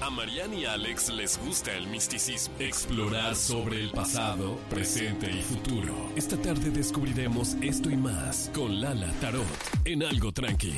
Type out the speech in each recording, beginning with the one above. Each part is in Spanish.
A Mariana y Alex les gusta el misticismo. Explorar sobre el pasado, presente y futuro. Esta tarde descubriremos esto y más con Lala Tarot en Algo Tranqui.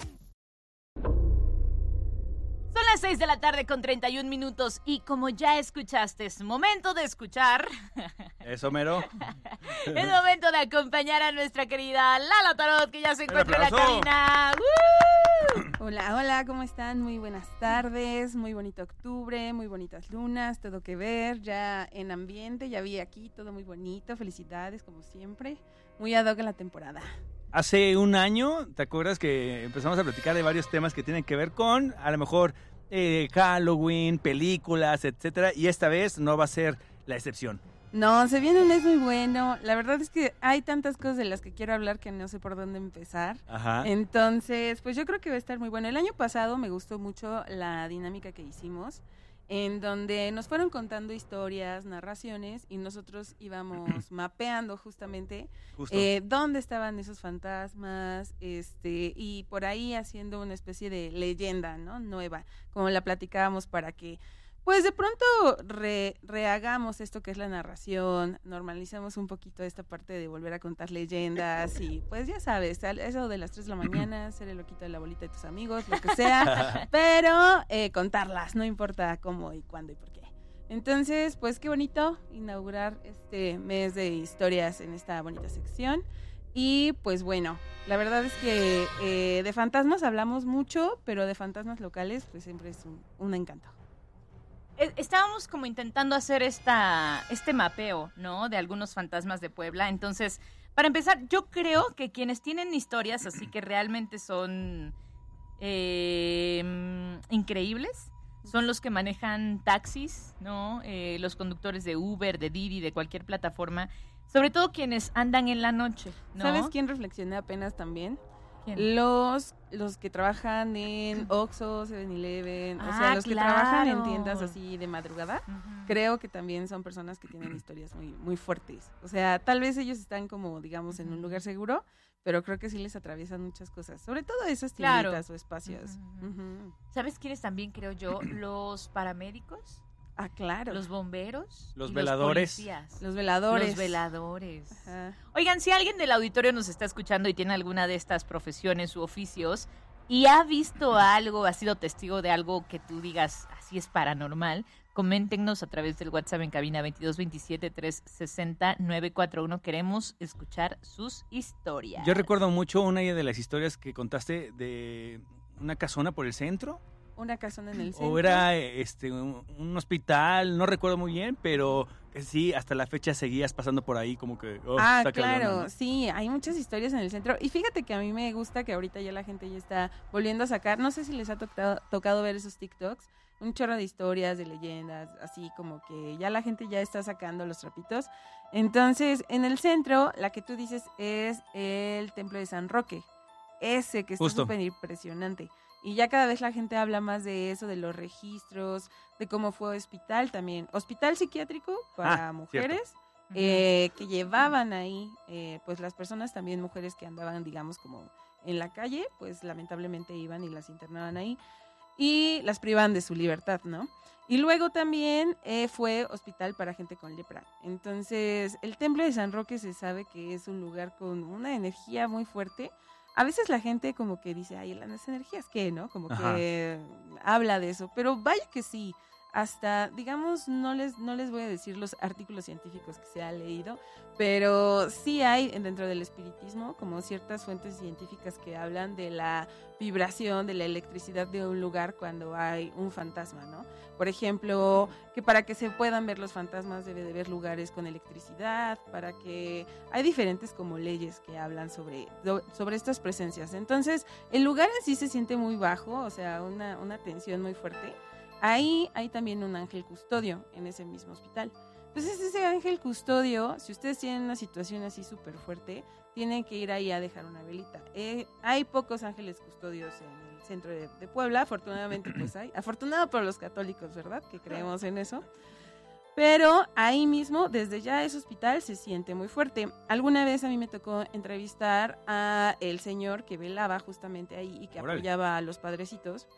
Son las 6 de la tarde con 31 minutos y como ya escuchaste, es momento de escuchar. Eso, mero. Es momento de acompañar a nuestra querida Lala Tarot, que ya se encuentra en la aplauso. cabina. Hola, hola, ¿cómo están? Muy buenas tardes, muy bonito octubre, muy bonitas lunas, todo que ver, ya en ambiente, ya vi aquí todo muy bonito, felicidades como siempre, muy ad hoc en la temporada. Hace un año, ¿te acuerdas que empezamos a platicar de varios temas que tienen que ver con, a lo mejor, Halloween, películas, etcétera? Y esta vez no va a ser la excepción. No, se viene un mes muy bueno, la verdad es que hay tantas cosas de las que quiero hablar que no sé por dónde empezar. Ajá. Entonces, pues yo creo que va a estar muy bueno. El año pasado me gustó mucho la dinámica que hicimos, en donde nos fueron contando historias, narraciones, y nosotros íbamos mapeando justamente Justo. dónde estaban esos fantasmas, y por ahí haciendo una especie de leyenda, ¿no? Nueva, como la platicábamos para que pues de pronto rehagamos esto que es la narración, normalicemos un poquito esta parte de volver a contar leyendas y pues ya sabes, eso de las 3 de la mañana, ser el loquito de la bolita de tus amigos, lo que sea, pero contarlas, no importa cómo y cuándo y por qué. Entonces, pues qué bonito inaugurar este mes de historias en esta bonita sección. Y pues bueno, la verdad es que de fantasmas hablamos mucho, pero de fantasmas locales pues siempre es un encanto. Estábamos como intentando hacer este mapeo, ¿no? De algunos fantasmas de Puebla. Entonces, para empezar, yo creo que quienes tienen historias así que realmente son increíbles son los que manejan taxis, ¿no? Los conductores de Uber, de Didi, de cualquier plataforma. Sobre todo quienes andan en la noche, ¿no? ¿Sabes quién reflexioné apenas también? ¿Quién? Los que trabajan en Oxxo, 7-Eleven, o sea, los que trabajan en tiendas así de madrugada, creo que también son personas que tienen historias muy, muy fuertes. O sea, tal vez ellos están como, digamos, en un lugar seguro, pero creo que sí les atraviesan muchas cosas, sobre todo esas tienditas o espacios. ¿Sabes quiénes también, creo yo? Los paramédicos. Ah, claro. Los bomberos. Los y veladores. Los policías. Los veladores. Los veladores. Ajá. Oigan, si alguien del auditorio nos está escuchando y tiene alguna de estas profesiones u oficios y ha visto algo, ha sido testigo de algo que tú digas así es paranormal, coméntenos a través del WhatsApp en cabina 2227-360-941. Queremos escuchar sus historias. Yo recuerdo mucho una de las historias que contaste de una casona por el centro. Una casona en el centro. O era un hospital, no recuerdo muy bien, pero que sí, hasta la fecha seguías pasando por ahí como que... claro, cabrón, ¿no? sí, hay muchas historias en el centro. Y fíjate que a mí me gusta que ahorita ya la gente ya está volviendo a sacar, no sé si les ha tocado ver esos TikToks, un chorro de historias, de leyendas, así como que ya la gente ya está sacando los trapitos. Entonces, en el centro, la que tú dices es el Templo de San Roque, ese que está súper impresionante. Y ya cada vez la gente habla más de eso, de los registros, de cómo fue hospital también. Hospital psiquiátrico para mujeres, que llevaban ahí, pues las personas también, mujeres que andaban, digamos, como en la calle, pues lamentablemente iban y las internaban ahí. Y las privaban de su libertad, ¿no? Y luego también fue hospital para gente con lepra. Entonces, el Templo de San Roque se sabe que es un lugar con una energía muy fuerte. A veces la gente como que dice, ay, las energías, ¿qué, no? Como que habla de eso, pero vaya que sí, hasta, digamos, no les voy a decir los artículos científicos que se ha leído, pero sí hay dentro del espiritismo como ciertas fuentes científicas que hablan de la vibración, de la electricidad de un lugar cuando hay un fantasma, ¿no? Por ejemplo, que para que se puedan ver los fantasmas debe de haber lugares con electricidad, para que... Hay diferentes como leyes que hablan sobre estas presencias. Entonces, el lugar en sí se siente muy bajo, o sea, una tensión muy fuerte. Ahí hay también un ángel custodio en ese mismo hospital. Entonces, ese ángel custodio, si ustedes tienen una situación así súper fuerte, tienen que ir ahí a dejar una velita. Hay pocos ángeles custodios en el centro de Puebla, afortunadamente pues hay. Afortunado por los católicos, ¿verdad? Que creemos en eso. Pero ahí mismo, desde ya ese hospital se siente muy fuerte. Alguna vez a mí me tocó entrevistar a el señor que velaba justamente ahí y que apoyaba a los padrecitos.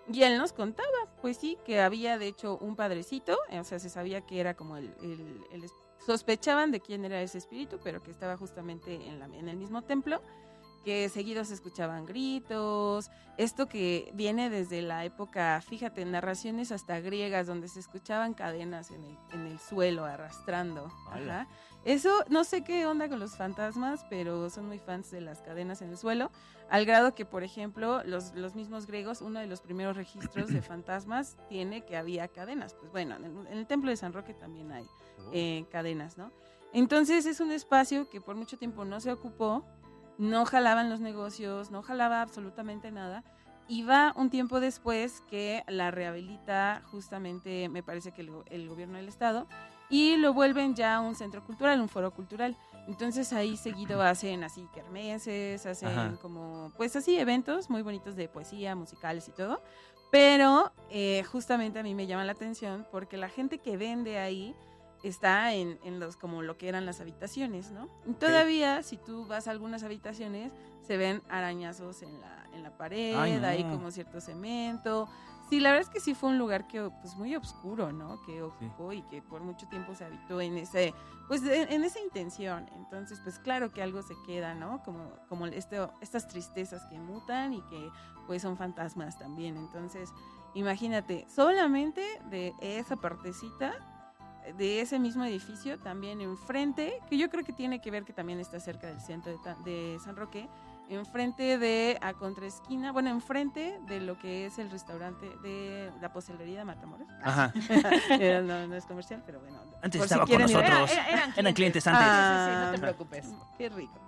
Y él nos contaba, pues sí, que había de hecho un padrecito, o sea, se sabía que era como sospechaban de quién era ese espíritu, pero que estaba justamente en el mismo templo, que seguido se escuchaban gritos, esto que viene desde la época, fíjate, narraciones hasta griegas, donde se escuchaban cadenas en el suelo arrastrando. Ajá. Eso, no sé qué onda con los fantasmas, pero son muy fans de las cadenas en el suelo, al grado que, por ejemplo, los mismos griegos, uno de los primeros registros de fantasmas tiene que había cadenas. Pues bueno, en el templo de San Roque también hay cadenas, ¿no? Entonces es un espacio que por mucho tiempo no se ocupó, no jalaban los negocios, no jalaba absolutamente nada. Y va un tiempo después que la rehabilita justamente, me parece que el gobierno del estado, y lo vuelven ya un centro cultural, un foro cultural. Entonces ahí seguido hacen así kermeses, hacen como, pues así eventos muy bonitos de poesía, musicales y todo. Pero justamente a mí me llama la atención porque la gente que vende ahí está en los como lo que eran las habitaciones, ¿no? Y todavía, si tú vas a algunas habitaciones, se ven arañazos en la pared, hay como cierto cemento. Sí, la verdad es que sí fue un lugar que, pues, muy oscuro, ¿no? Que ocupó y que por mucho tiempo se habitó en ese, pues, en esa intención. Entonces, pues, claro que algo se queda, ¿no? Como estas tristezas que mutan y que, pues, son fantasmas también. Entonces, imagínate, solamente de esa partecita de ese mismo edificio, también enfrente, que yo creo que tiene que ver que también está cerca del centro de San Roque, enfrente de, a contraesquina, bueno, enfrente de lo que es el restaurante de la postelería de Matamoros. Ajá. No es comercial, pero bueno. Antes por estaba si con quieren nosotros. Eran clientes antes. Sí, no te preocupes. Qué rico.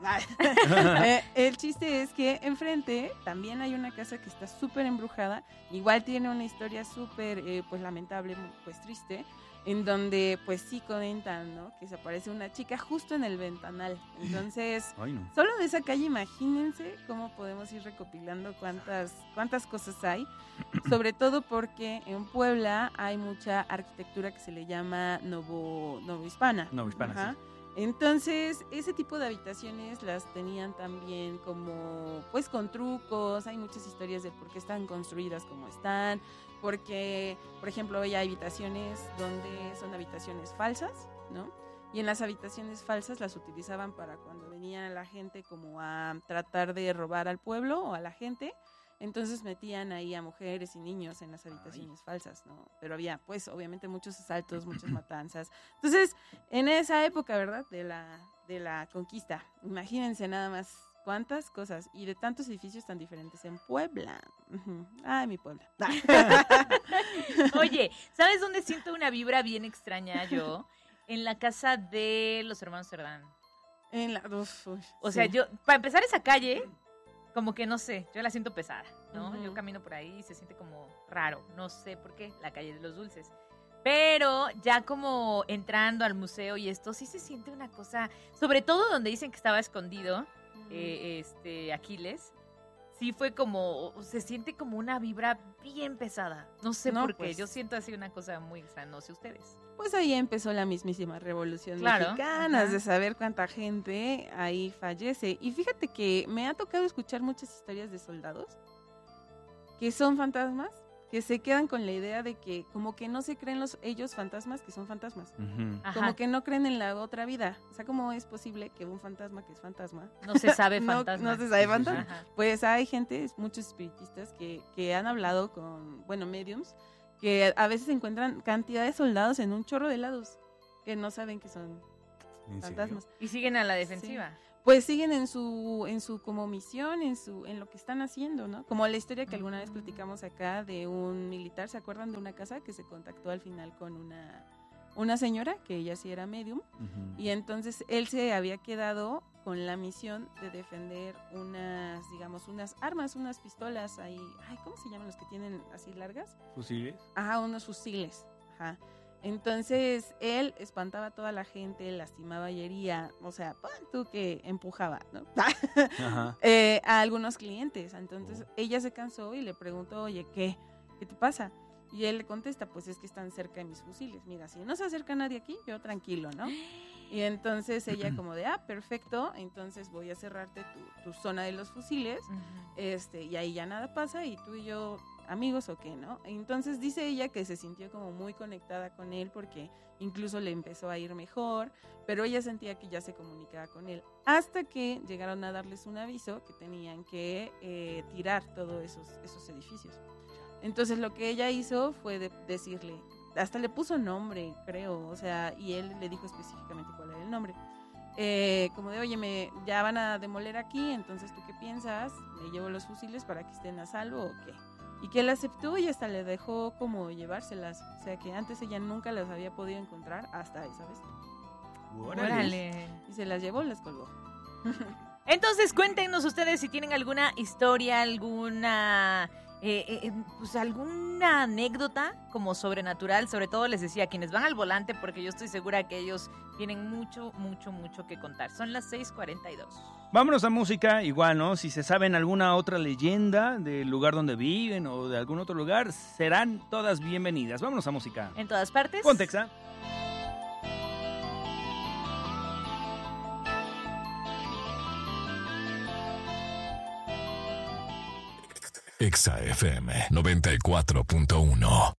El chiste es que enfrente también hay una casa que está súper embrujada, igual tiene una historia súper, pues lamentable, pues triste, en donde pues sí comentan, ¿no? Que se aparece una chica justo en el ventanal. Entonces, solo de esa calle imagínense cómo podemos ir recopilando cuántas cosas hay, sobre todo porque en Puebla hay mucha arquitectura que se le llama novohispana. Novohispana, sí. Entonces, ese tipo de habitaciones las tenían también como, pues, con trucos. Hay muchas historias de por qué están construidas como están, porque, por ejemplo, hay habitaciones donde son habitaciones falsas, ¿no? Y en las habitaciones falsas las utilizaban para cuando venía la gente como a tratar de robar al pueblo o a la gente. Entonces metían ahí a mujeres y niños en las habitaciones falsas, ¿no? Pero había, pues, obviamente muchos asaltos, muchas matanzas. Entonces, en esa época, ¿verdad? De la conquista, imagínense nada más cuántas cosas y de tantos edificios tan diferentes en Puebla. Ay, mi Puebla. Oye, ¿sabes dónde siento una vibra bien extraña yo? En la casa de los hermanos Cerdán. O sea, yo, para empezar esa calle, como que no sé, yo la siento pesada, ¿no? Yo camino por ahí y se siente como raro, no sé por qué, la calle de los dulces. Pero ya como entrando al museo y esto, sí se siente una cosa, sobre todo donde dicen que estaba escondido Aquiles, sí fue como, se siente como una vibra bien pesada. No sé por qué, yo siento así una cosa muy extraña, no sé ustedes. Pues ahí empezó la mismísima revolución mexicana, de saber cuánta gente ahí fallece. Y fíjate que me ha tocado escuchar muchas historias de soldados que son fantasmas, que se quedan con la idea de que como que no se creen ellos fantasmas que son fantasmas. Como que no creen en la otra vida. O sea, ¿cómo es posible que un fantasma que es fantasma? No se sabe fantasma. No se sabe fantasma. Pues hay gente, muchos espiritistas que han hablado con, bueno, mediums, que a veces encuentran cantidad de soldados en un chorro de helados que no saben que son fantasmas. Y siguen a la defensiva. Sí. Pues siguen en su como misión, en lo que están haciendo, ¿no? Como la historia que alguna vez platicamos acá de un militar, ¿se acuerdan de una casa que se contactó al final con una señora, que ella sí era medium, y entonces él se había quedado con la misión de defender unas armas, unas pistolas ahí, ¿cómo se llaman los que tienen así largas? ¿Fusiles? Ajá, unos fusiles, ajá. Entonces, él espantaba a toda la gente, lastimaba y hería, o sea, tú que empujaba, ¿no? A algunos clientes. Entonces, ella se cansó y le preguntó, oye, ¿qué te pasa? Y él le contesta, pues es que están cerca de mis fusiles. Mira, si no se acerca nadie aquí, yo tranquilo, ¿no? Y entonces ella como de, perfecto, entonces voy a cerrarte tu zona de los fusiles, y ahí ya nada pasa y tú y yo amigos o qué, ¿no? Entonces dice ella que se sintió como muy conectada con él porque incluso le empezó a ir mejor, pero ella sentía que ya se comunicaba con él, hasta que llegaron a darles un aviso que tenían que tirar todos esos edificios. Entonces lo que ella hizo fue decirle, hasta le puso nombre, creo, o sea, y él le dijo específicamente cuál era el nombre. Como de, oye, ya van a demoler aquí, entonces ¿tú qué piensas? ¿Me llevo los fusiles para que estén a salvo o qué? Y que él aceptó y hasta le dejó como llevárselas. O sea, que antes ella nunca las había podido encontrar hasta esa vez. Órale. Y se las llevó, las colgó. Entonces, cuéntenos ustedes si tienen alguna historia, alguna anécdota como sobrenatural. Sobre todo les decía, quienes van al volante, porque yo estoy segura que ellos tienen mucho que contar. Son las 6:42. Vámonos a música, igual, ¿no? Si se saben alguna otra leyenda del lugar donde viven o de algún otro lugar, serán todas bienvenidas. Vámonos a música. En todas partes. Contexa. Exa FM 94.1